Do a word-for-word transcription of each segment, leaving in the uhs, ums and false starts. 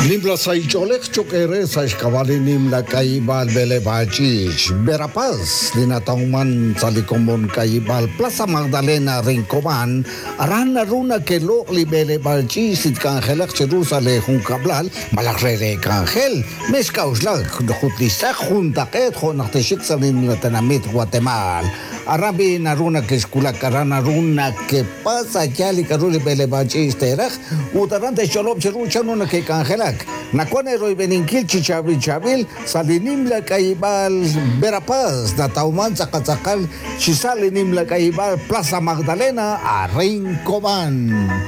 Nimbla saicholek chokere sa iskawali nimla kaibal bele bachich. Berapaz, linatauman sa likomon kaibal Plaza Magdalena Rincoman, aran na runa kelo li bele bachich it kangelak Jerusalem hun kablal, malakrere kangel, mes kauslag, dukutlisak junta ket honakteshik sa nimla tanamit Guatemala. Arabi na runa que skula karana runa que pasa chali karuli bele bachich terach, utarante cholop cheruchano na que kangelak. Nakone roy beninkil chichabil chabil salinim la kaibal Berapaz na tauman sa katsakal sisalinim la kaibal Plaza Magdalena a Rincoman.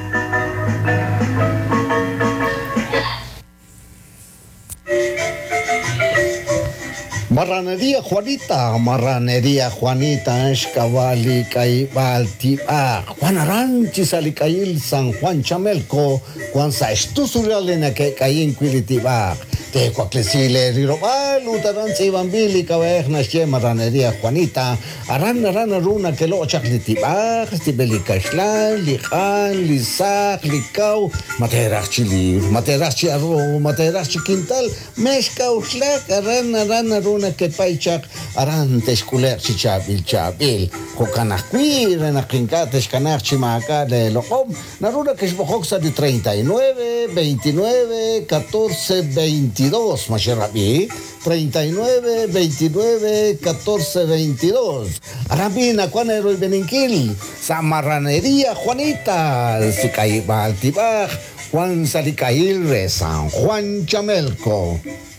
Marranería Juanita, Marranería Juanita, Escavali, Caibal, Tiba, Juan Aranchi, Salicail, San Juan Chamelco, Juan Saestusuralena, que Caín Quilitiba, de Coaclesile, Rirobal, Utaranzi, Bambili, Cabejna, Marranería Juanita, Aran, Arana, Runa, que lo chaclitiba, Stibeli Cashlan, Lijan, Lizac, Licau, Materachi Liv, Materachi Arro, Materachi Quintal, Mescau, Slack, Aran, Arana, Runa, que paichak aran teskuler chichabil chabil kokanakwi renakinka teskanak chimaka de lokom naruna que esbojoksa de treinta y nueve, veintinueve, catorce, veintidós masherabi treinta y nueve, veintinueve, catorce, veintidós arabina cuanero y beninkil Marranería Juanita Sicaibal Tibaj Juan Salicail San Juan Chamelco.